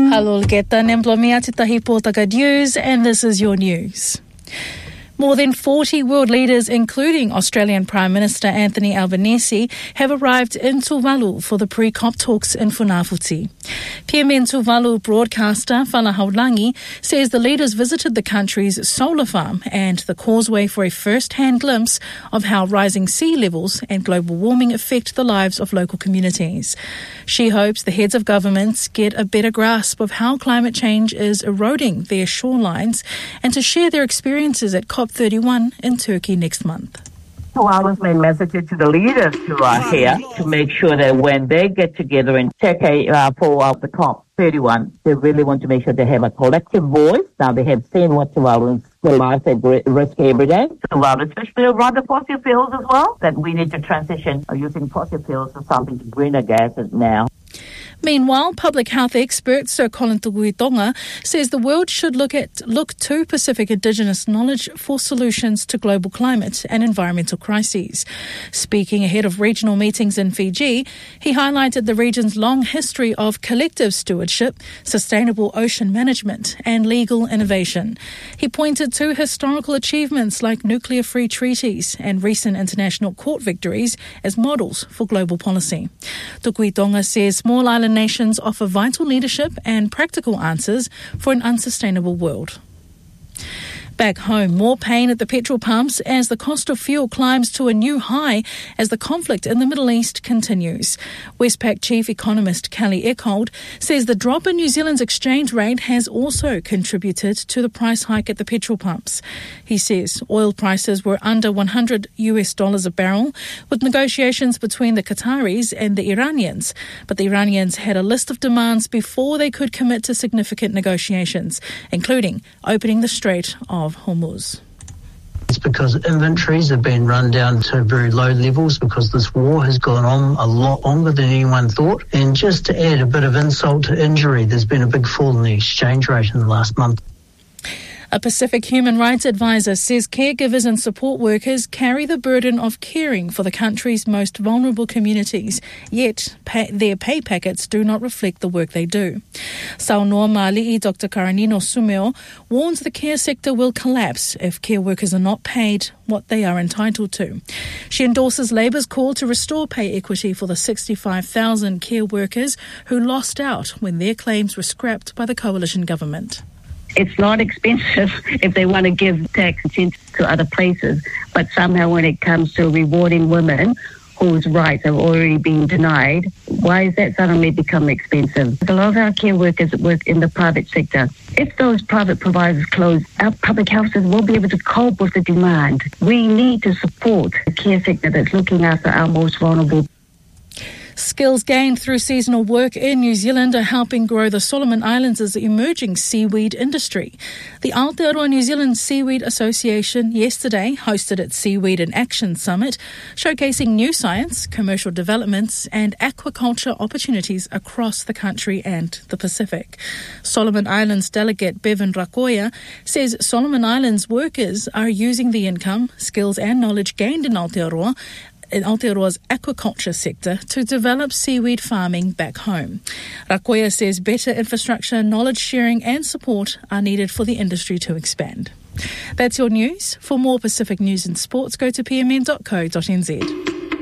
Halol Geta Nemplomia Titahi Portaga News, and this is your news. More than 40 world leaders, including Australian Prime Minister Anthony Albanese, have arrived in Tuvalu for the pre-COP talks in Funafuti. PMN Tuvalu broadcaster Fala Haulangi says the leaders visited the country's solar farm and the causeway for a first-hand glimpse of how rising sea levels and global warming affect the lives of local communities. She hopes the heads of governments get a better grasp of how climate change is eroding their shorelines and to share their experiences at COP31 in Turkey next month. Tuvalu's main message to the leaders who are here to make sure that when they get together in Turkey for the COP31, they really want to make sure they have a collective voice. Now they have seen what Tuvalu's lives at risk every day. Tuvalu, especially around the fossil fuels as well, that we need to transition using fossil fuels to something to greener gases now. Meanwhile, public health expert Sir Colin Tukuitonga says the world should look to Pacific Indigenous knowledge for solutions to global climate and environmental crises. Speaking ahead of regional meetings in Fiji, he highlighted the region's long history of collective stewardship, sustainable ocean management and legal innovation. He pointed to historical achievements like nuclear-free treaties and recent international court victories as models for global policy. Tukuitonga says small island nations offer vital leadership and practical answers for an unsustainable world. Back home, more pain at the petrol pumps as the cost of fuel climbs to a new high as the conflict in the Middle East continues. Westpac chief economist Kelly Eckhold says the drop in New Zealand's exchange rate has also contributed to the price hike at the petrol pumps. He says oil prices were under $100 a barrel, with negotiations between the Qataris and the Iranians. But the Iranians had a list of demands before they could commit to significant negotiations, including opening the Strait of Hormuz. It's because inventories have been run down to very low levels because this war has gone on a lot longer than anyone thought. And just to add a bit of insult to injury, there's been a big fall in the exchange rate in the last month. A Pacific human rights advisor says caregivers and support workers carry the burden of caring for the country's most vulnerable communities, yet their pay packets do not reflect the work they do. Saunoa Mali'i Dr. Karanino Sumeo warns the care sector will collapse if care workers are not paid what they are entitled to. She endorses Labour's call to restore pay equity for the 65,000 care workers who lost out when their claims were scrapped by the coalition government. It's not expensive if they want to give tax incentives to other places, but somehow when it comes to rewarding women whose rights have already been denied, why is that suddenly become expensive? A lot of our care workers work in the private sector. If those private providers close, our public houses won't be able to cope with the demand. We need to support the care sector that's looking after our most vulnerable. Skills gained through seasonal work in New Zealand are helping grow the Solomon Islands' emerging seaweed industry. The Aotearoa New Zealand Seaweed Association yesterday hosted its Seaweed in Action Summit, showcasing new science, commercial developments and aquaculture opportunities across the country and the Pacific. Solomon Islands delegate Bevan Rakoya says Solomon Islands workers are using the income, skills and knowledge gained in Aotearoa's aquaculture sector to develop seaweed farming back home. Rakoya says better infrastructure, knowledge sharing and support are needed for the industry to expand. That's your news. For more Pacific news and sports, go to pmn.co.nz.